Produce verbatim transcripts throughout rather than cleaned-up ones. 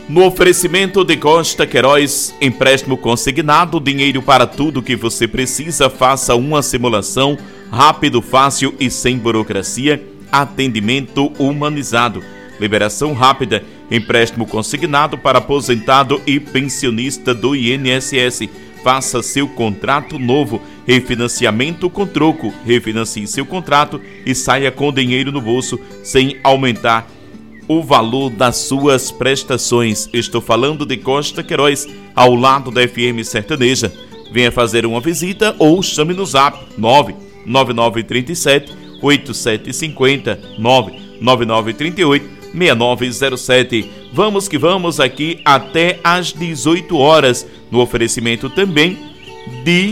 No oferecimento de Costa Queiroz, empréstimo consignado, dinheiro para tudo que você precisa. Faça uma simulação rápido, fácil e sem burocracia. Atendimento humanizado. Liberação rápida. Empréstimo consignado para aposentado e pensionista do I N S S. Faça seu contrato novo. Refinanciamento com troco. Refinancie seu contrato e saia com dinheiro no bolso sem aumentar o valor das suas prestações. Estou falando de Costa Queiroz, ao lado da F M Sertaneja. Venha fazer uma visita ou chame no zap nove nove nove três sete oito sete cinco zero, nove nove nove três oito seis nove zero sete. Vamos que vamos aqui até às dezoito horas, no oferecimento também de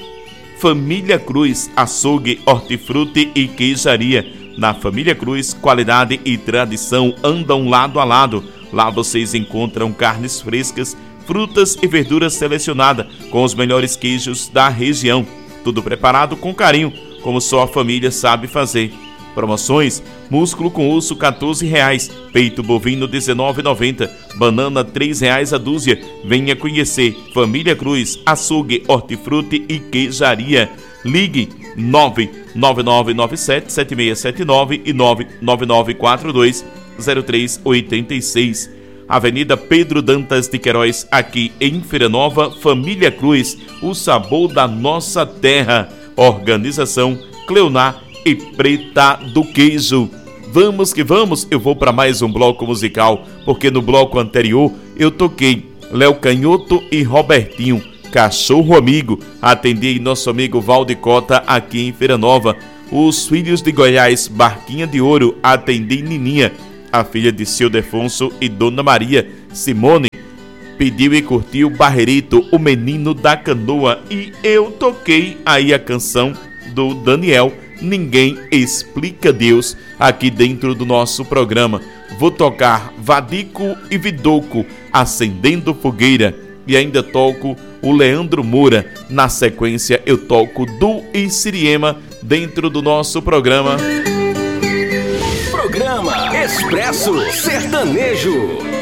Família Cruz, açougue, hortifruti e queijaria. Na Família Cruz, qualidade e tradição andam lado a lado. Lá vocês encontram carnes frescas, frutas e verduras selecionadas com os melhores queijos da região. Tudo preparado com carinho, como só a família sabe fazer. Promoções: músculo com osso quatorze reais, peito bovino dezenove reais e noventa centavos, banana três reais a dúzia. Venha conhecer Família Cruz, açougue, hortifruti e queijaria. Ligue nove nove nove nove sete sete seis sete nove e nove nove nove quatro dois zero três oito seis. Avenida Pedro Dantas de Queiroz, aqui em Feira Nova. Família Cruz, o sabor da nossa terra. Organização Cleonar e Preta do Queijo. Vamos que vamos, eu vou para mais um bloco musical, porque no bloco anterior eu toquei Léo Canhoto e Robertinho, Cachorro Amigo. Atendi nosso amigo Valdecota aqui em Feira Nova. Os Filhos de Goiás, Barquinha de Ouro. Atendi Nininha, a filha de Seu Defonso e Dona Maria. Simone pediu e curtiu Barreirito, o menino da canoa. E eu toquei aí a canção do Daniel, Ninguém Explica Deus, aqui dentro do nosso programa. Vou tocar Vadico e Vidoco, Acendendo Fogueira. E ainda toco o Leandro Moura. Na sequência eu toco Du e Siriema dentro do nosso programa. Programa Expresso Sertanejo.